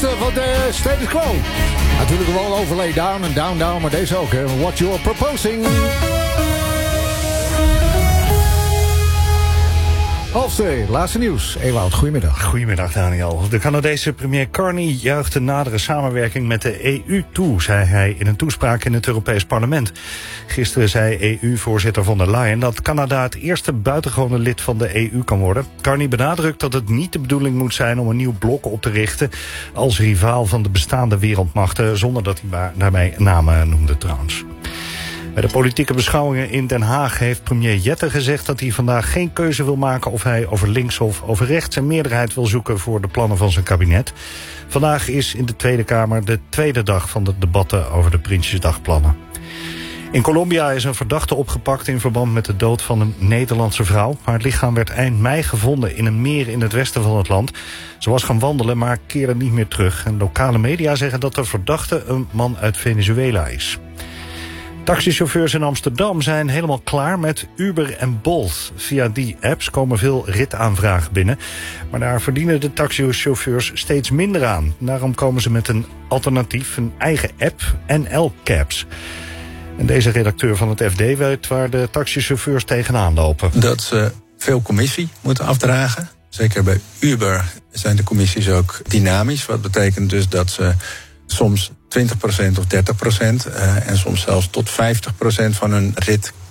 laatste van de Status Quo. Natuurlijk wel overlay down en down, down, maar deze ook. Hè. What You're Proposing. 12:30, laatste nieuws. Ewout, goedemiddag. Goedemiddag, Daniel. De Canadese premier Carney juicht de nadere samenwerking met de EU toe, zei hij in een toespraak in het Europees Parlement. Gisteren zei EU-voorzitter von der Leyen dat Canada het eerste buitengewone lid van de EU kan worden. Carney benadrukt dat het niet de bedoeling moet zijn om een nieuw blok op te richten als rivaal van de bestaande wereldmachten, zonder dat hij daarmee namen noemde trouwens. Bij de politieke beschouwingen in Den Haag heeft premier Jette gezegd dat hij vandaag geen keuze wil maken of hij over links of over rechts een meerderheid wil zoeken voor de plannen van zijn kabinet. Vandaag is in de Tweede Kamer de tweede dag van de debatten over de Prinsjesdagplannen. In Colombia is een verdachte opgepakt in verband met de dood van een Nederlandse vrouw. Haar lichaam werd eind mei gevonden in een meer in het westen van het land. Ze was gaan wandelen, maar keerde niet meer terug. En lokale media zeggen dat de verdachte een man uit Venezuela is. Taxichauffeurs in Amsterdam zijn helemaal klaar met Uber en Bolt. Via die apps komen veel ritaanvragen binnen. Maar daar verdienen de taxichauffeurs steeds minder aan. Daarom komen ze met een alternatief, een eigen app, NL Cabs. En deze redacteur van het FD weet waar de taxichauffeurs tegenaan lopen. Dat ze veel commissie moeten afdragen. Zeker bij Uber zijn de commissies ook dynamisch. Wat betekent dus dat ze soms 20% of 30% en soms zelfs tot 50% van hun rit